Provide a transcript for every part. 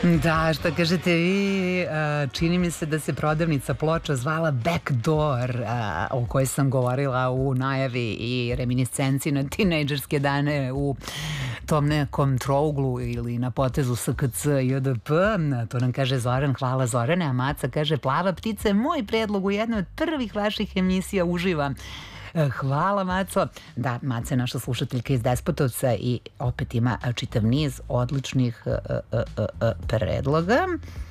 Da, šta kažete vi, čini mi se da se prodavnica ploča zvala Backdoor, o kojoj sam govorila u najavi i reminiscenciji na tinejdžerske dane u tom nekom trouglu ili na potezu SKC i ODP. To nam kaže Zoran, hvala Zorane, a Maca kaže Plava ptica je moj predlog u jednoj od prvih vaših emisija, uživam. Hvala Maco. Da, Maca je naša slušateljka iz Despotovca i opet ima čitav niz odličnih predloga.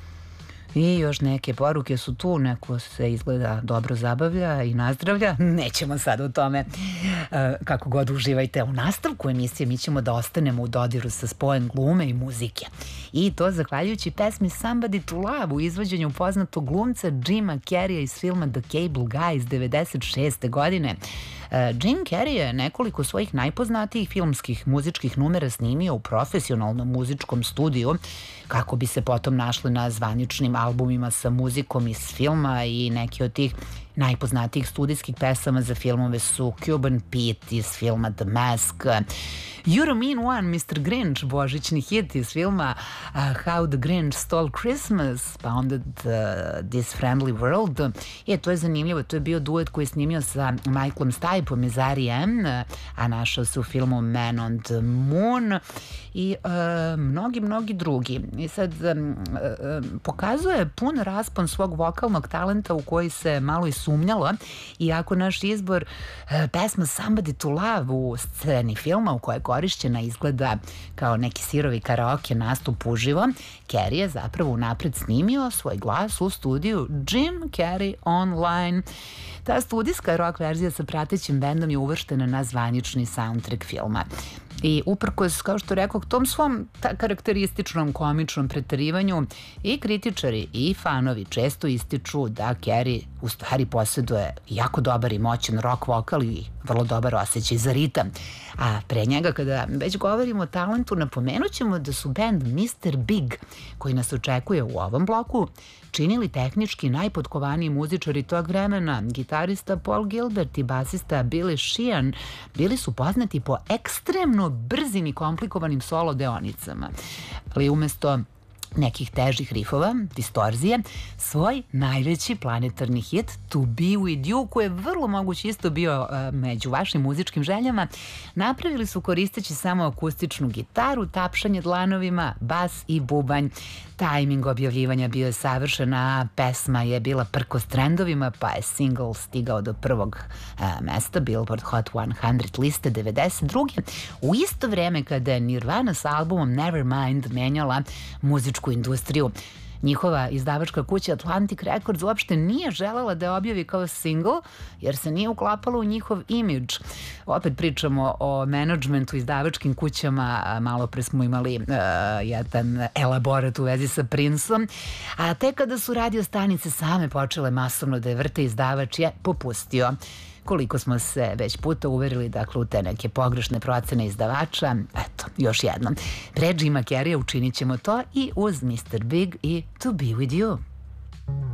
I još neke poruke su tu, neko se izgleda dobro zabavlja i nazdravlja. Nećemo sad o tome. Kako god uživajte u nastavku emisije, mi ćemo da ostanemo u dodiru sa spojem glume i muzike. I to zahvaljujući pesmi Somebody to Love u izvođenju poznatog glumca Jima Carreya iz filma The Cable Guy iz 96. godine. Jim Carrey je nekoliko svojih najpoznatijih filmskih muzičkih numera snimio u profesionalnom muzičkom studiju kako bi se potom našli na zvaničnim albumima sa muzikom iz filma i neki od tih najpoznatijih studijskih pesama za filmove su Cuban Pete iz filma The Mask, You're a Mean One, Mr. Grinch, božićni hit iz filma How the Grinch Stole Christmas, pa onda This Friendly World. To je zanimljivo, to je bio duet koji je snimio sa Michaelom Stipeom iz R.E.M., a našao se u filmu Man on the Moon i mnogi drugi. I sad pokazuje pun raspon svog vokalnog talenta u koji se malo i sumnjalo, iako naš izbor pesma Somebody to Love u sceni filma u kojoj je korišćena izgleda kao neki sirovi karaoke nastup uživo, Carrey je zapravo unapred snimio svoj glas u studiju Jim Carrey Online. Ta studijska rock verzija sa pratećim bendom je uvrštena na zvanični soundtrack filma. I uprkos, kao što rekao, tom svom karakterističnom komičnom pretarivanju i kritičari i fanovi često ističu da Carrey u stvari posjeduje jako dobar i moćan rock vokal i vrlo dobar osjećaj za ritam. A pre njega, kada već govorimo o talentu, napomenut ćemo da su band Mr. Big, koji nas očekuje u ovom bloku, činili tehnički najpotkovaniji muzičari tog vremena. Gitarista Paul Gilbert i basista Billy Sheehan bili su poznati po ekstremno brzim i komplikovanim solo deonicama. Ali umesto nekih težih rifova, distorzije, svoj najveći planetarni hit To Be With You, koji je vrlo moguće isto bio među vašim muzičkim željama, napravili su koristeći samo akustičnu gitaru, tapšanje dlanovima, bas i bubanj. Tajming objavljivanja bio je savršen, a pesma je bila prkos trendovima, pa je single stigao do prvog mesta Billboard Hot 100 liste 92. U isto vreme kada je Nirvana sa albumom Nevermind menjala muzičku industriju. Njihova izdavačka kuća Atlantic Records uopšte nije želela da je objavi kao single, jer se nije uklapalo u njihov imidž. Opet pričamo o menadžmentu, izdavačkim kućama, malo pre smo imali jedan elaborat u vezi sa Princeom, a tek kada su radio stanice same počele masovno da je vrte, izdavač je popustio. Koliko smo se već puta uverili, dakle, u te neke pogrešne procene izdavača, eto, još jednom. Pre Jima Carreya učinit ćemo to i uz Mr. Big i To Be With You.